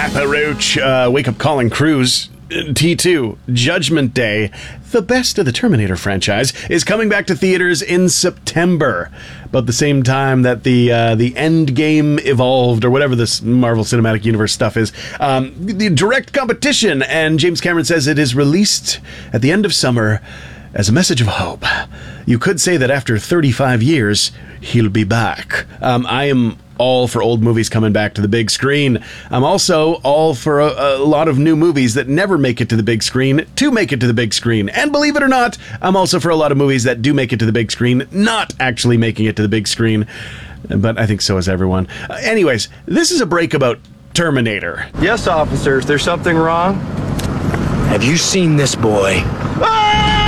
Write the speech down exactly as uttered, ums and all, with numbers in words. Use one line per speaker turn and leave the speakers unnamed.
Papa Roach, uh, Wake Up Calling Cruise, T two, Judgment Day, the best of the Terminator franchise, is coming back to theaters in September. About the same time that the uh, the Endgame Evolved, or whatever this Marvel Cinematic Universe stuff is, um, the direct competition, and James Cameron says it is released at the end of summer as a message of hope. You could say that after thirty-five years, he'll be back. Um, I am all for old movies coming back to the big screen. I'm also all for a, a lot of new movies that never make it to the big screen to make it to the big screen. And believe it or not, I'm also for a lot of movies that do make it to the big screen, not actually making it to the big screen. But I think so is everyone. Uh, anyways, this is a break about Terminator.
Yes, officers, there's something wrong?
Have you seen this boy?
Ah!